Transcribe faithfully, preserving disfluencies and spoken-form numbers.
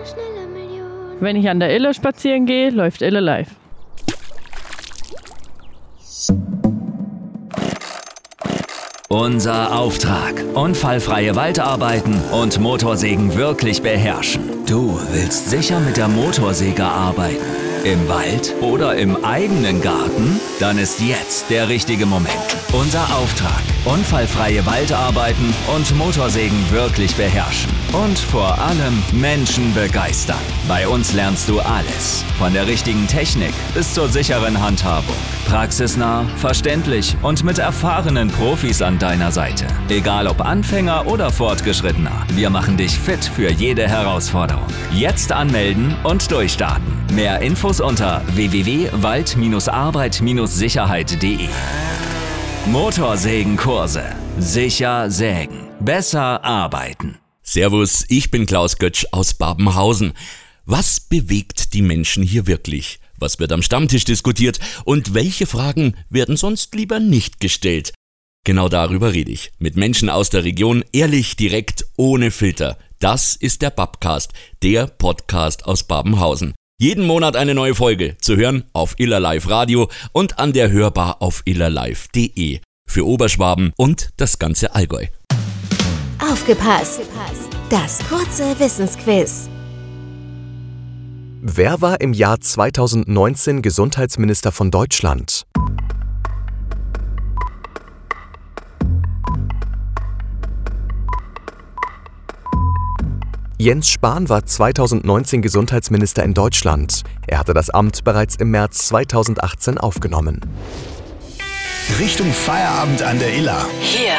Wenn ich an der Iller spazieren gehe, läuft Iller live. Unser Auftrag: unfallfreie Waldarbeiten und Motorsägen wirklich beherrschen. Du willst sicher mit der Motorsäge arbeiten? Im Wald oder im eigenen Garten? Dann ist jetzt der richtige Moment. Unser Auftrag: unfallfreie Waldarbeiten und Motorsägen wirklich beherrschen. Und vor allem Menschen begeistern. Bei uns lernst du alles. Von der richtigen Technik bis zur sicheren Handhabung. Praxisnah, verständlich und mit erfahrenen Profis an deiner Seite. Egal ob Anfänger oder Fortgeschrittener, wir machen dich fit für jede Herausforderung. Jetzt anmelden und durchstarten. Mehr Infos unter w w w punkt wald Bindestrich arbeit Bindestrich sicherheit punkt de. Motorsägenkurse. Sicher sägen. Besser arbeiten. Servus, ich bin Klaus Götsch aus Babenhausen. Was bewegt die Menschen hier wirklich? Was wird am Stammtisch diskutiert? Und welche Fragen werden sonst lieber nicht gestellt? Genau darüber rede ich. Mit Menschen aus der Region, ehrlich, direkt, ohne Filter. Das ist der Babcast, der Podcast aus Babenhausen. Jeden Monat eine neue Folge, zu hören auf Iller Live Radio und an der Hörbar auf illerlive punkt de. Für Oberschwaben und das ganze Allgäu. Aufgepasst! Das kurze Wissensquiz. Wer war im Jahr zweitausendneunzehn Gesundheitsminister von Deutschland? Jens Spahn war zweitausendneunzehn Gesundheitsminister in Deutschland. Er hatte das Amt bereits im März zweitausendachtzehn aufgenommen. Richtung Feierabend an der Iller. Hier